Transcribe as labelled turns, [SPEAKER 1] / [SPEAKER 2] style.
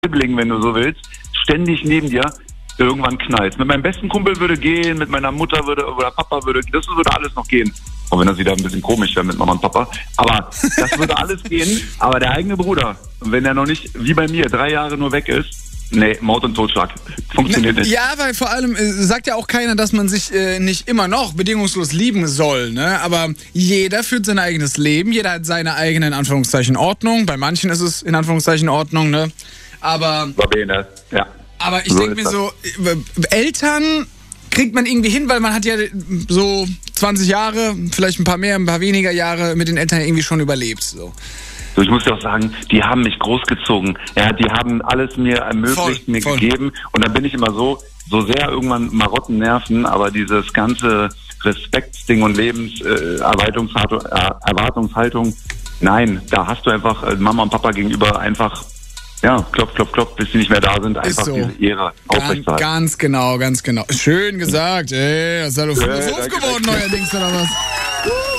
[SPEAKER 1] Sibling, wenn du so willst, ständig neben dir, irgendwann knallt. Mit meinem besten Kumpel würde gehen, mit meiner Mutter oder Papa würde alles noch gehen. Auch wenn das wieder ein bisschen komisch wäre mit Mama und Papa. Aber das würde alles gehen. Aber der eigene Bruder, wenn er noch nicht, wie bei mir, 3 Jahre nur weg ist, nee, Mord und Totschlag. Funktioniert nicht.
[SPEAKER 2] Ja, weil vor allem sagt ja auch keiner, dass man sich nicht immer noch bedingungslos lieben soll, ne? Aber jeder führt sein eigenes Leben, jeder hat seine eigene, in Anführungszeichen, Ordnung. Bei manchen ist es, in Anführungszeichen, Ordnung, ne? Aber
[SPEAKER 1] ja.
[SPEAKER 2] Aber ich denke mir so, Eltern kriegt man irgendwie hin, weil man hat ja so 20 Jahre, vielleicht ein paar mehr, ein paar weniger Jahre mit den Eltern irgendwie schon überlebt, so.
[SPEAKER 1] Ich muss dir auch sagen, die haben mich großgezogen. Ja, die haben alles mir ermöglicht, mir gegeben. Und dann bin ich immer so sehr irgendwann Marotten nerven, aber dieses ganze Respektsding und Erwartungshaltung, nein, da hast du einfach Mama und Papa gegenüber einfach, ja, klopf, klopf, klopf, bis sie nicht mehr da sind, einfach so. Diese Ehre aufrechtzuerhalten.
[SPEAKER 2] Ganz genau. Schön gesagt, ey, das ist ja doch Philosoph geworden neuerdings, oder was?